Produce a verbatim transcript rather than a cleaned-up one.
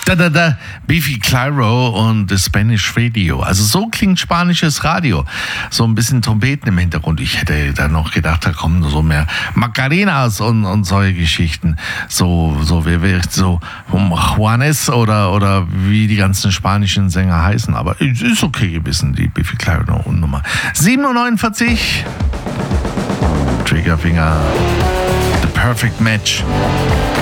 Da, da, da, Biffy Clyro und The Spanish Radio. Also so klingt spanisches Radio. So ein bisschen Trompeten im Hintergrund. Ich hätte da noch gedacht, da kommen so mehr Macarenas und, und solche Geschichten. So, so, wie wäre so Juanes oder, oder wie die ganzen spanischen Sänger heißen. Aber es ist okay gewesen, die Biffy Clyro und Nummer. sieben Uhr neunundvierzig. Triggerfinger. The Perfect Match.